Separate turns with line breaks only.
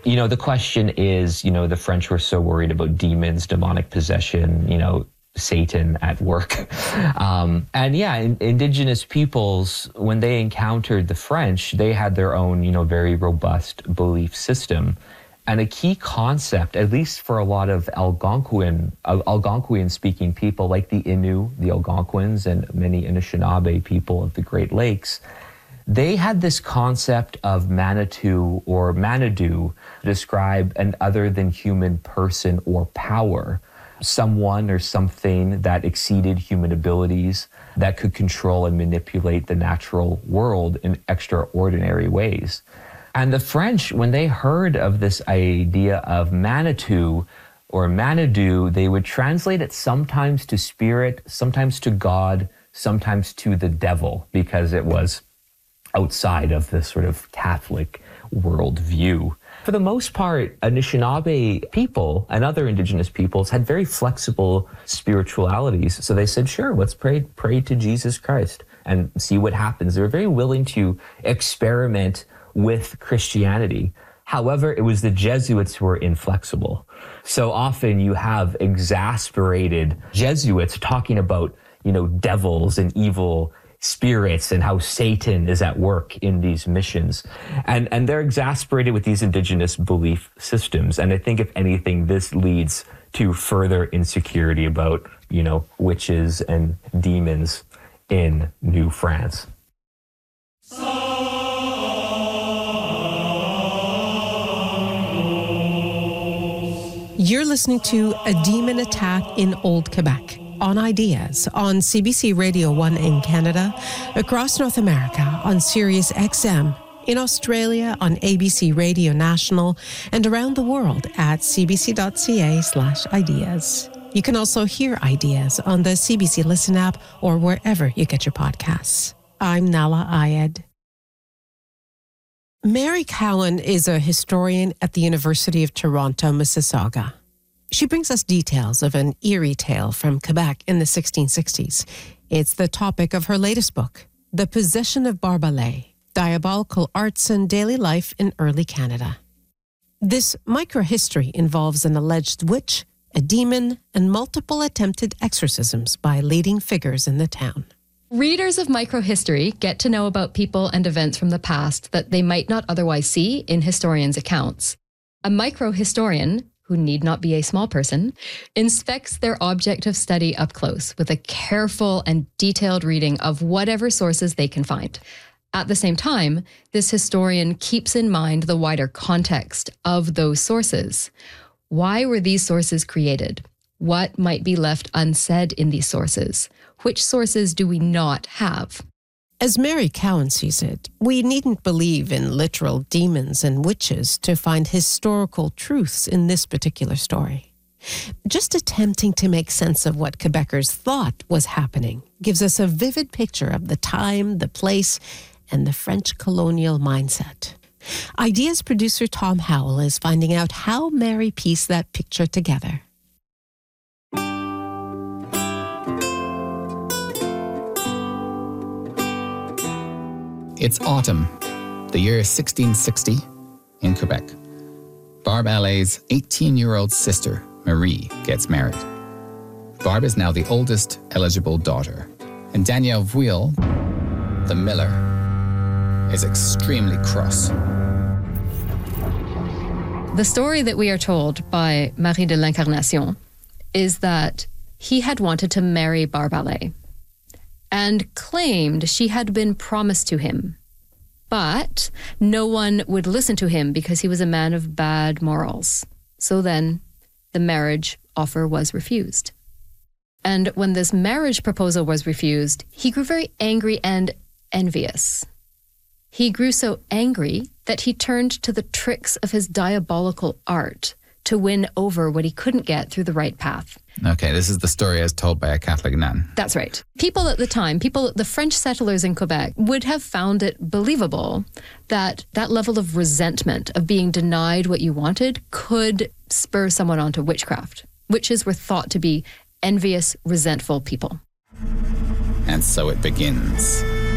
The question is, the French were so worried about demons, demonic possession, Satan at work. Indigenous peoples, when they encountered the French, they had their own, very robust belief system. And a key concept, at least for a lot of Algonquian-speaking people like the Innu, the Algonquins, and many Anishinaabe people of the Great Lakes, they had this concept of Manitou or Manadoo to describe an other than human person or power, someone or something that exceeded human abilities, that could control and manipulate the natural world in extraordinary ways. And the French, when they heard of this idea of Manitou or Manadoo, they would translate it sometimes to spirit, sometimes to God, sometimes to the devil, because it was outside of this sort of Catholic worldview. For the most part, Anishinaabe people and other indigenous peoples had very flexible spiritualities. So they said, sure, let's pray to Jesus Christ and see what happens. They were very willing to experiment with Christianity. However, it was the Jesuits who were inflexible. So often you have exasperated Jesuits talking about, devils and evil spirits and how Satan is at work in these missions. And they're exasperated with these indigenous belief systems. And I think, if anything, this leads to further insecurity about, witches and demons in New France.
You're listening to A Demon Attack in Old Quebec on Ideas on CBC Radio 1 in Canada, across North America on Sirius XM, in Australia on ABC Radio National, and around the world at cbc.ca/ideas. You can also hear Ideas on the CBC Listen app or wherever you get your podcasts. I'm Nahlah Ayed. Mary Cowan is a historian at the University of Toronto, Mississauga. She brings us details of an eerie tale from Quebec in the 1660s. It's the topic of her latest book, The Possession of Barbalet, Diabolical Arts and Daily Life in Early Canada. This microhistory involves an alleged witch, a demon, and multiple attempted exorcisms by leading figures in the town.
Readers of microhistory get to know about people and events from the past that they might not otherwise see in historians' accounts. A microhistorian, who need not be a small person, inspects their object of study up close with a careful and detailed reading of whatever sources they can find. At the same time, this historian keeps in mind the wider context of those sources. Why were these sources created? What might be left unsaid in these sources? Which sources do we not have?
As Mary Cowan sees it, we needn't believe in literal demons and witches to find historical truths in this particular story. Just attempting to make sense of what Quebecers thought was happening gives us a vivid picture of the time, the place, and the French colonial mindset. Ideas producer Tom Howell is finding out how Mary pieced that picture together.
It's autumn, the year 1660, in Quebec. Barbe Allée's 18-year-old sister, Marie, gets married. Barbe is now the oldest eligible daughter, and Danielle Vuil, the miller, is extremely cross.
The story that we are told by Marie de l'Incarnation is that he had wanted to marry Barbe Allée and claimed she had been promised to him. But no one would listen to him because he was a man of bad morals. So then the marriage offer was refused. And when this marriage proposal was refused, he grew very angry and envious. He grew so angry that he turned to the tricks of his diabolical art to win over what he couldn't get through the right path.
Okay, this is the story as told by a Catholic nun.
That's right. People at the time, the French settlers in Quebec, would have found it believable that that level of resentment of being denied what you wanted could spur someone onto witchcraft. Witches were thought to be envious, resentful people.
And so it begins.